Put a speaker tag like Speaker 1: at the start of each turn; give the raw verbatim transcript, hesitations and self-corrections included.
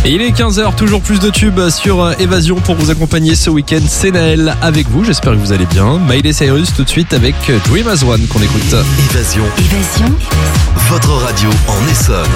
Speaker 1: Et il est quinze heures, toujours plus de tubes sur Évasion pour vous accompagner ce week-end. C'est Naël avec vous, j'espère que vous allez bien. Miley Cyrus tout de suite avec Dream as One qu'on écoute.
Speaker 2: Évasion.
Speaker 3: Évasion.
Speaker 2: Votre radio en Essonne.